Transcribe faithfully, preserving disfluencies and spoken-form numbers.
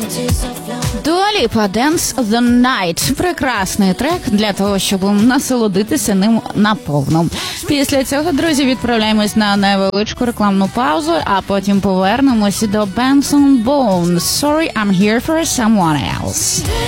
Dua Lipa, Dance the Night. Прекрасний трек для того, щоб насолодитися ним наповну. Після цього, друзі, відправляємось на невеличку рекламну паузу, а потім повернемося до Benson Bones. Sorry, I'm here for someone else.